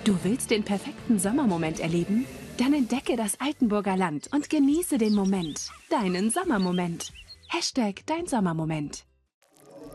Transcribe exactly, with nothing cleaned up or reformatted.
Du willst den perfekten Sommermoment erleben? Dann entdecke das Altenburger Land und genieße den Moment. Deinen Sommermoment. Hashtag dein Sommermoment.